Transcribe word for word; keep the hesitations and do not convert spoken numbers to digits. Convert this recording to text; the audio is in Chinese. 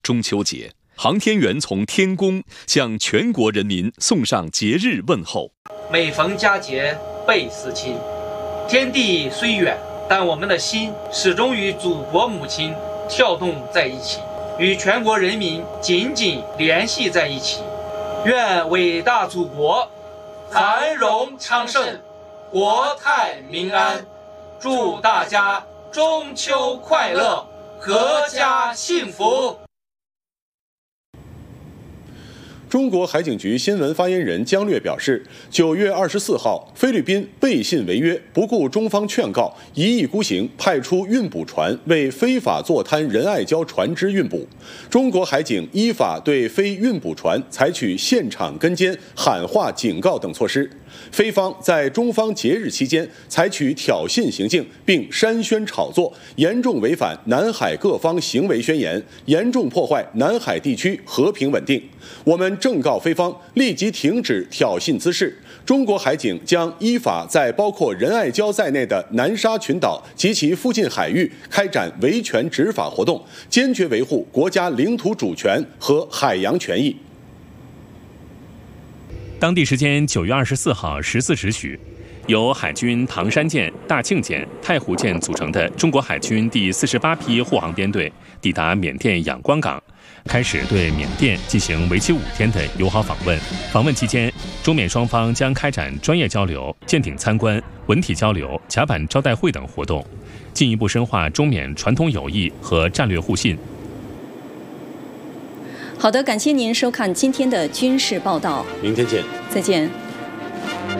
中秋节，航天员从天宫向全国人民送上节日问候。 每逢佳节倍思亲，天地虽远，但我们的心始终与祖国母亲跳动在一起，与全国人民紧紧联系在一起。愿伟大祖国繁荣昌盛，国泰民安。祝大家中秋快乐，阖家幸福。 中国海警局新闻发言人姜略表示，九月二十四号，菲律宾背信违约，不顾中方劝告，一意孤行，派出运补船为非法坐滩仁爱礁船只运补。中国海警依法对非运补船采取现场跟监、喊话警告等措施。菲方在中方节日期间采取挑衅行径，并煽宣炒作，严重违反南海各方行为宣言，严重破坏南海地区和平稳定。我们正告菲方立即停止挑衅滋事。中国海警将依法在包括仁爱礁在内的南沙群岛及其附近海域开展维权执法活动，坚决维护国家领土主权和海洋权益。 当地时间九月二十四号十四时许，由海军唐山舰、大庆舰、太湖舰组成的中国海军第四十八批护航编队抵达缅甸仰光港，开始对缅甸进行为期五天的友好访问。访问期间，中缅双方将开展专业交流、舰艇参观、文体交流、甲板招待会等活动，进一步深化中缅传统友谊和战略互信。 好的，感谢您收看今天的军事报道， 明天见， 再见。